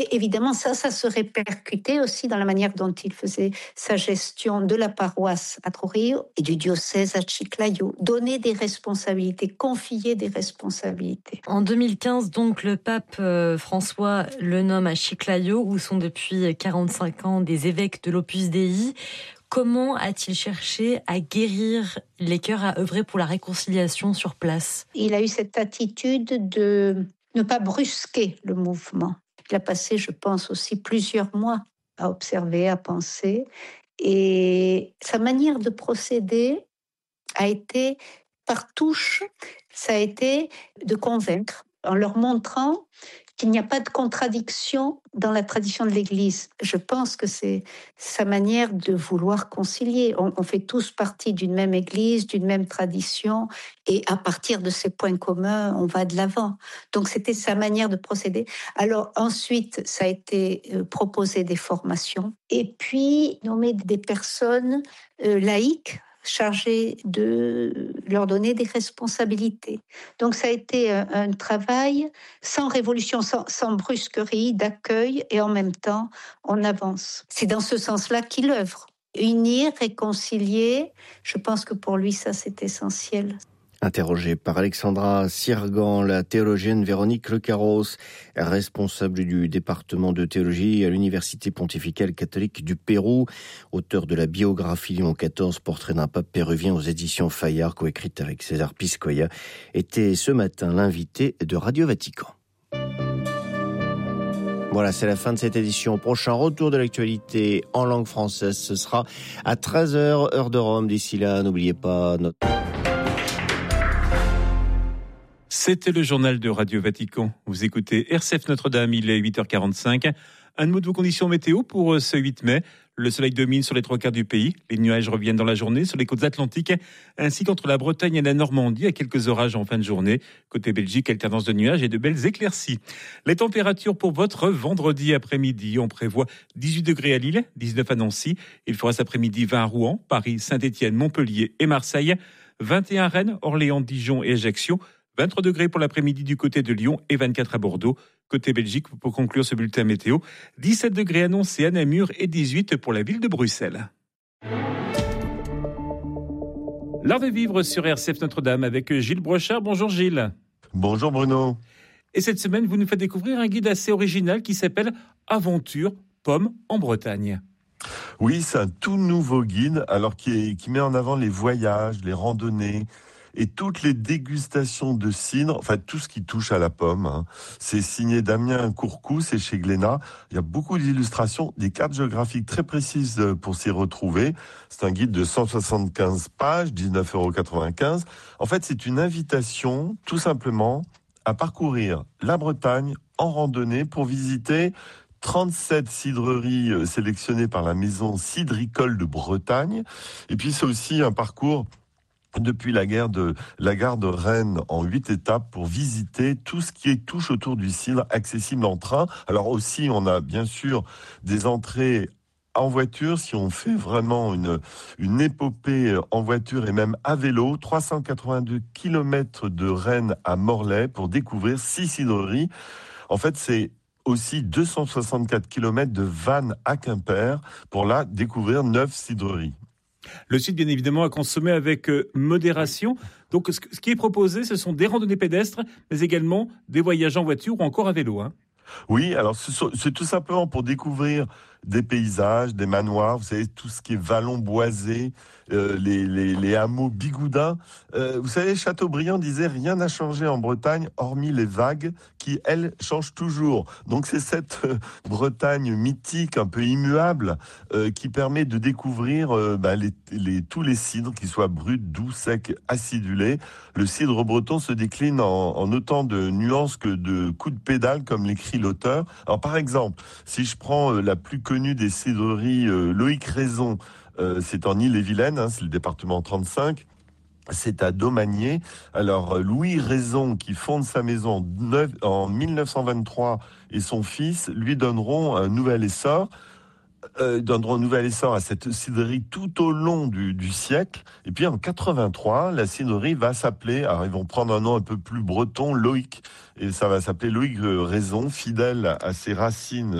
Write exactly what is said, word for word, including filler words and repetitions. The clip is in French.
Et évidemment, ça, ça se répercutait aussi dans la manière dont il faisait sa gestion de la paroisse à Trujillo et du diocèse à Chiclayo. Donner des responsabilités, confier des responsabilités. En deux mille quinze, donc, le pape euh, François le nomme à Chiclayo, où sont depuis quarante-cinq ans des évêques de l'Opus Dei. Comment a-t-il cherché à guérir les cœurs, à œuvrer pour la réconciliation sur place ? Il a eu cette attitude de ne pas brusquer le mouvement. Il a passé, je pense, aussi plusieurs mois à observer, à penser. Et sa manière de procéder a été par touche, ça a été de convaincre en leur montrant qu'il n'y a pas de contradiction dans la tradition de l'Église. Je pense que c'est sa manière de vouloir concilier. On, on fait tous partie d'une même Église, d'une même tradition, et à partir de ces points communs, on va de l'avant. Donc c'était sa manière de procéder. Alors ensuite, ça a été euh, proposer des formations, et puis nommer des personnes euh, laïques, chargé de leur donner des responsabilités. Donc ça a été un, un travail sans révolution, sans, sans brusquerie, d'accueil, et en même temps, on avance. C'est dans ce sens-là qu'il œuvre. Unir, réconcilier, je pense que pour lui, ça, c'est essentiel. Interrogée par Alexandra Sirgan, la théologienne Véronique Lecarros, responsable du département de théologie à l'Université pontificale catholique du Pérou, auteur de la biographie Léon quatorze, portrait d'un pape péruvien aux éditions Fayard, coécrite avec César Piscoya, était ce matin l'invité de Radio Vatican. Voilà, c'est la fin de cette édition. Prochain retour de l'actualité en langue française, ce sera à treize heures, heure de Rome. D'ici là, n'oubliez pas notre... C'était le journal de Radio Vatican. Vous écoutez R C F Notre-Dame, il est huit heures quarante-cinq. Un mot de vos conditions météo pour ce huit mai. Le soleil domine sur les trois quarts du pays. Les nuages reviennent dans la journée sur les côtes atlantiques, ainsi qu'entre la Bretagne et la Normandie, à quelques orages en fin de journée. Côté Belgique, alternance de nuages et de belles éclaircies. Les températures pour votre vendredi après-midi. On prévoit dix-huit degrés à Lille, dix-neuf à Nancy. Il fera cet après-midi vingt à Rouen, Paris, Saint-Étienne, Montpellier et Marseille. vingt et un à Rennes, Orléans, Dijon et Ajaccio. vingt-trois degrés pour l'après-midi du côté de Lyon et vingt-quatre à Bordeaux. Côté Belgique, pour conclure ce bulletin météo, dix-sept degrés annoncés à Namur et dix-huit pour la ville de Bruxelles. L'art de vivre sur R C F Notre-Dame avec Gilles Brochard. Bonjour Gilles. Bonjour Bruno. Et cette semaine, vous nous faites découvrir un guide assez original qui s'appelle Aventure Pommes en Bretagne. Oui, c'est un tout nouveau guide, alors qui, est, qui met en avant les voyages, les randonnées, et toutes les dégustations de cidre, enfin tout ce qui touche à la pomme. Hein. C'est signé Damien Courcou, c'est chez Glénat. Il y a beaucoup d'illustrations, des cartes géographiques très précises pour s'y retrouver. C'est un guide de cent soixante-quinze pages, dix-neuf euros quatre-vingt-quinze. En fait, c'est une invitation, tout simplement, à parcourir la Bretagne en randonnée pour visiter trente-sept cidreries sélectionnées par la maison cidricole de Bretagne. Et puis c'est aussi un parcours depuis la gare de, la gare de Rennes en huit étapes pour visiter tout ce qui est touche autour du cidre, accessible en train. Alors aussi, on a bien sûr des entrées en voiture, si on fait vraiment une, une épopée en voiture et même à vélo, trois cent quatre-vingt-deux kilomètres de Rennes à Morlaix pour découvrir six cidreries. En fait, c'est aussi deux cent soixante-quatre kilomètres de Vannes à Quimper pour là découvrir neuf cidreries. Le site, bien évidemment, à consommer avec modération. Donc, ce qui est proposé, ce sont des randonnées pédestres, mais également des voyages en voiture ou encore à vélo. Hein. Oui, alors c'est tout simplement pour découvrir des paysages, des manoirs, vous savez, tout ce qui est vallons boisés, euh, les, les, les hameaux bigoudins. Euh, vous savez, Chateaubriand disait « Rien n'a changé en Bretagne, hormis les vagues, qui, elles, changent toujours ». Donc c'est cette euh, Bretagne mythique, un peu immuable, euh, qui permet de découvrir euh, bah, les, les, tous les cidres, qu'ils soient bruts, doux, secs, acidulés. Le cidre breton se décline en, en autant de nuances que de coups de pédale, comme l'écrit l'auteur. Alors par exemple, si je prends euh, la plus connue des cidreries, euh, Loïc Raison, euh, c'est en Ille-et-Vilaine, hein, c'est le département trente-cinq. C'est à Domanier. Alors, Louis Raison, qui fonde sa maison en mille neuf cent vingt-trois, et son fils lui donneront un nouvel essor. euh, donneront un nouvel essor à cette cidrerie tout au long du, du siècle. Et puis en quatre-vingt-trois, la cidrerie va s'appeler, alors ils vont prendre un nom un peu plus breton, Loïc, et ça va s'appeler Loïc Raison, fidèle à ses racines